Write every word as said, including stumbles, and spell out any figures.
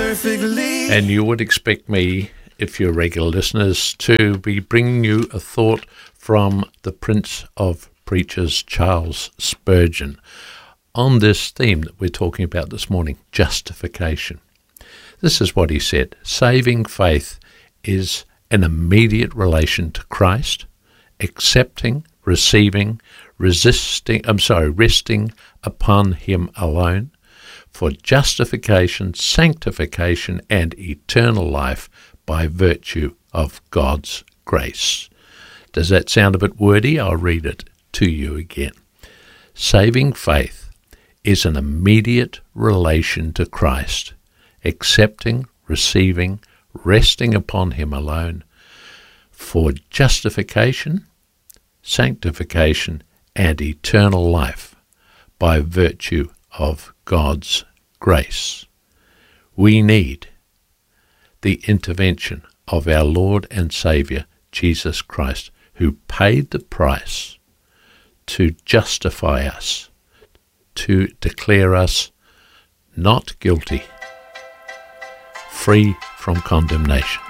perfectly. And you would expect me, if you're regular listeners, to be bringing you a thought from the Prince of Preachers, Charles Spurgeon, on this theme that we're talking about this morning, justification. This is what he said: saving faith is an immediate relation to Christ, accepting, receiving, resisting, I'm sorry, resting upon him alone, for justification, sanctification, and eternal life by virtue of God's grace. Does that sound a bit wordy? I'll read it to you again. Saving faith is an immediate relation to Christ, accepting, receiving, resting upon him alone, for justification, sanctification, and eternal life by virtue of God's grace. We need the intervention of our Lord and Saviour, Jesus Christ, who paid the price to justify us, to declare us not guilty, free from condemnation.